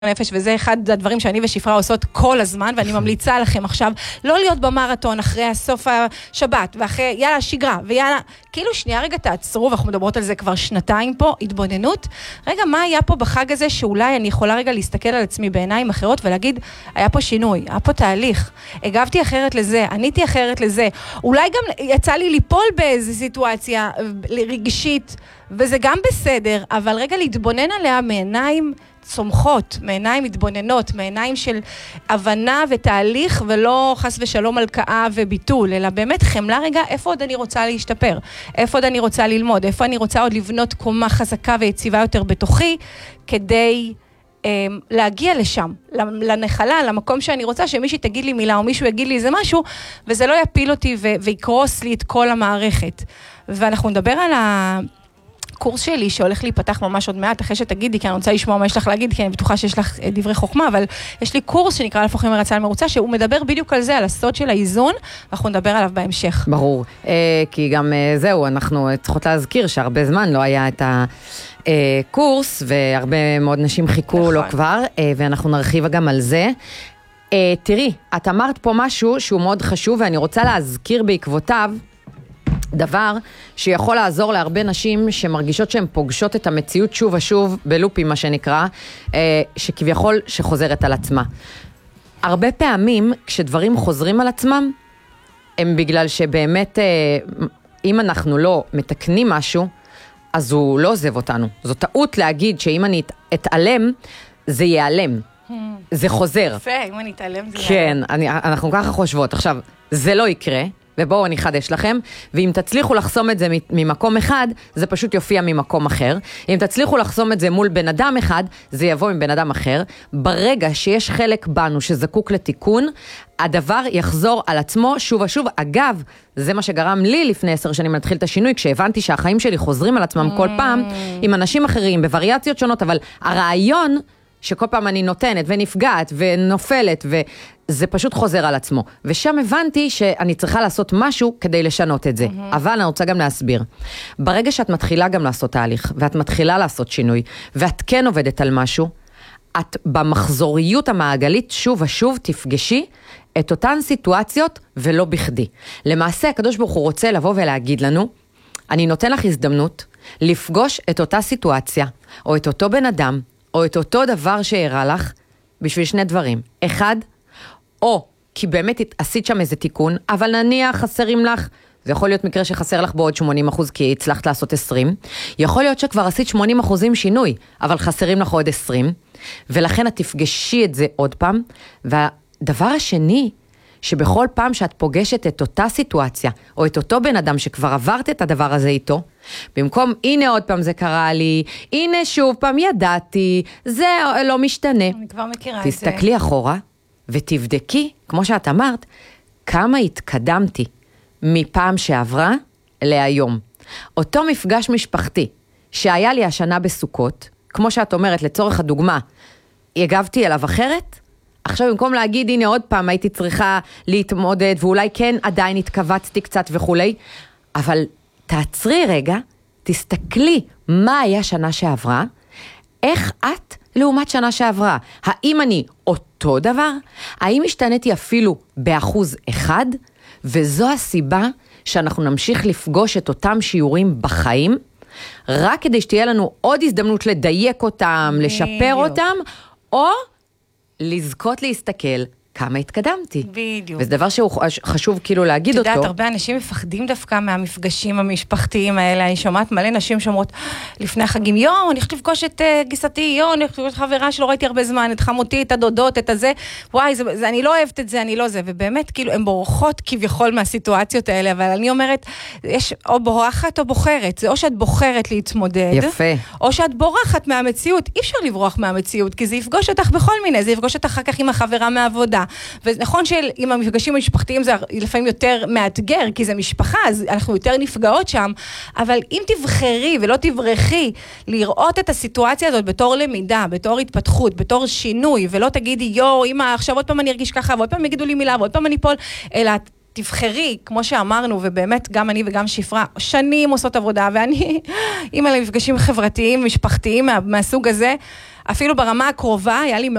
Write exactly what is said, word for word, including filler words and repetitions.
נפש, וזה אחד הדברים שאני ושפרה עושות כל הזמן, ואני ממליצה לכם עכשיו, לא להיות במרתון אחרי הסוף השבת, ואחרי, יאללה, שגרה, ויאללה, כאילו שנייה רגע תעצרו, ואנחנו מדברות על זה כבר שנתיים פה, התבוננות, רגע, מה היה פה בחג הזה, שאולי אני יכולה רגע להסתכל על עצמי בעיניים אחרות, ולהגיד, היה פה שינוי, היה פה תהליך, הגבתי אחרת לזה, עניתי אחרת לזה, אולי גם יצא לי ליפול באיזו סיטואציה רגשית, וזה גם בסדר, אבל רגע להתבונן עליה מעיניים צומחות, מעיניים מתבוננות, מעיניים של הבנה ותהליך, ולא חס ושלום הלקאה וביטול, אלא באמת חמלה רגע, איפה עוד אני רוצה להשתפר? איפה עוד אני רוצה ללמוד? איפה אני רוצה עוד לבנות קומה חזקה ויציבה יותר בתוכי, כדי אה, להגיע לשם, לנחלה, למקום שאני רוצה, שמישהי תגיד לי מילה, או מישהו יגיד לי איזה משהו, וזה לא יפיל אותי ו- ויקרוס לי את כל המערכת. ואנחנו נדבר על ה... קורס שלי שהולך להיפתח ממש עוד מעט, אחרי שתגידי, כי אני רוצה לשמוע מה יש לך להגיד, כי אני בטוחה שיש לך דברי חוכמה, אבל יש לי קורס שנקרא להפוך ממרצה למרוצה, שהוא מדבר בדיוק על זה, על הסוד של האיזון, ואנחנו נדבר עליו בהמשך. ברור, כי גם זהו, אנחנו צריכות להזכיר שהרבה זמן לא היה את הקורס, והרבה מאוד נשים חיכו לו כבר, ואנחנו נרחיב גם על זה. תראי, את אמרת פה משהו שהוא מאוד חשוב, ואני רוצה להזכיר בעקבותיו, דבר שיכול לעזור להרבה נשים שמרגישות שהן פוגשות את המציאות שוב ושוב בלופים, מה שנקרא, שכביכול שחוזרת על עצמה. הרבה פעמים כשדברים חוזרים על עצמם, הם בגלל שבאמת, אם אנחנו לא מתקנים משהו, אז הוא לא עוזב אותנו. זו טעות להגיד שאם אני אתעלם, זה ייעלם. זה חוזר. יפה, אם אני אתעלם זה ייעלם. כן, אני, אנחנו ככה חושבות. עכשיו, זה לא יקרה. ובואו אני חדש לכם, ואם תצליחו לחסום את זה ממקום אחד, זה פשוט יופיע ממקום אחר. אם תצליחו לחסום את זה מול בן אדם אחד, זה יבוא עם בן אדם אחר. ברגע שיש חלק בנו שזקוק לתיקון, הדבר יחזור על עצמו שוב ושוב. אגב, זה מה שגרם לי לפני עשר שנים להתחיל את השינוי, כשהבנתי שהחיים שלי חוזרים על עצמם כל פעם, עם אנשים אחרים, בווריאציות שונות, אבל הרעיון שכל פעם אני נותנת ונפגעת ונופלת, וזה פשוט חוזר על עצמו. ושם הבנתי שאני צריכה לעשות משהו כדי לשנות את זה. Mm-hmm. אבל אני רוצה גם להסביר. ברגע שאת מתחילה גם לעשות תהליך, ואת מתחילה לעשות שינוי, ואת כן עובדת על משהו, את במחזוריות המעגלית שוב ושוב תפגשי את אותן סיטואציות ולא בכדי. למעשה, הקדוש ברוך הוא רוצה לבוא ולהגיד לנו, אני נותן לך הזדמנות לפגוש את אותה סיטואציה, או את אותו בן אדם, או את אותו דבר שהראה לך, בשביל שני דברים. אחד, או כי באמת עשית שם איזה תיקון, אבל נניח חסרים לך, זה יכול להיות מקרה שחסר לך בעוד שמונים אחוז, כי הצלחת לעשות עשרים, יכול להיות שכבר עשית שמונים אחוזים שינוי, אבל חסרים לך עוד עשרים, ולכן את תפגשי את זה עוד פעם, והדבר השני, שבכל פעם שאת פוגשת את אותה סיטואציה, או את אותו בן אדם שכבר עברת את הדבר הזה איתו, במקום, הנה עוד פעם זה קרה לי, הנה שוב פעם ידעתי, זה לא משתנה. אני כבר מכירה את זה. תסתכלי אחורה, ותבדקי, כמו שאת אמרת, כמה התקדמתי מפעם שעברה להיום. אותו מפגש משפחתי, שהיה לי השנה בסוכות, כמו שאת אומרת, לצורך הדוגמה, הגבתי אליו אחרת, עכשיו במקום להגיד, הנה עוד פעם הייתי צריכה להתמודד, ואולי כן עדיין התכווצתי קצת וכולי, אבל תעצרי רגע, תסתכלי מה היה שנה שעברה, איך את לעומת שנה שעברה, האם אני אותו דבר, האם השתניתי אפילו באחוז אחד, וזו הסיבה שאנחנו נמשיך לפגוש את אותם שיעורים בחיים, רק כדי שתהיה לנו עוד הזדמנות לדייק אותם, לשפר אותם, או לזכות להסתכל כמה התקדמתי. בדיוק. וזה דבר שהוא חשוב כאילו להגיד אותו. את יודעת, הרבה אנשים מפחדים דווקא מהמפגשים המשפחתיים האלה. אני שומעת מלא נשים שאומרות, לפני החגים, יו, אני הולכת לפגוש את uh, גיסתי, יו, אני הולכת לפגוש את חברה שלא ראיתי הרבה זמן, את חמותי, את הדודות, את הזה, וואי, זה, זה, אני לא אוהבת את זה, אני לא זה. ובאמת, כאילו, הן בורחות כביכול מהסיטואציות האלה, אבל אני אומרת, יש או בורחת או בוחרת. זה או שאת בוחרת להתמודד, יפה. או שאת בורחת מהמציאות. אי אפשר לברוח מהמציאות, כי זה יפגוש אותך בכל מיני, זה יפגוש אותך אחר כך עם החברה מהעבודה. ונכון שעם המפגשים המשפחתיים זה לפעמים יותר מאתגר, כי זה משפחה, אז אנחנו יותר נפגעות שם, אבל אם תבחרי ולא תברכי לראות את הסיטואציה הזאת בתור למידה, בתור התפתחות, בתור שינוי, ולא תגידי, יו, אמא, עכשיו עוד פעם אני ארגיש ככה, ועוד פעם יגידו לי מילה, ועוד פעם אני פול, אלא תבחרי, כמו שאמרנו, ובאמת גם אני וגם שפרה, שנים עושות עבודה, ואני, עם המפגשים חברתיים, משפחתיים, מה, מהסוג הזה, אפילו ברמה הקרובה, היה לי